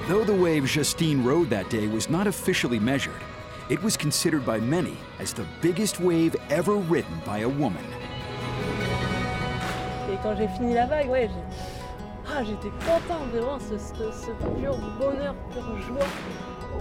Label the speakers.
Speaker 1: Though the wave Justine rode that day was not officially measured, it was considered by many as the biggest wave ever ridden by a woman.
Speaker 2: Et quand j'ai fini la vague, ouais, j'étais contente, vraiment, ce pur bonheur, pure joie.